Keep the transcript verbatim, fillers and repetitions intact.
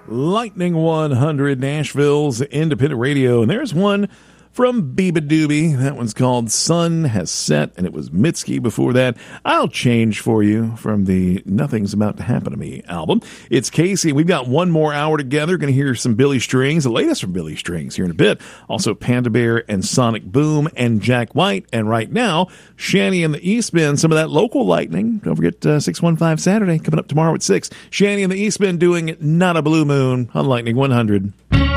Lightning one hundred, Nashville's independent radio. And there's one from Biba Doobie. That one's called Sun Has Set, and it was Mitski before that. I'll Change For You from the Nothing's About to Happen to Me album. It's Casey. We've got one more hour together. Going to hear some Billy Strings, the latest from Billy Strings here in a bit. Also Panda Bear and Sonic Boom and Jack White. And right now, Shanny and the East Bend, some of that local lightning. Don't forget uh, six one five Saturday coming up tomorrow at six. Shanny and the East Bend doing Not a Blue Moon on Lightning one hundred.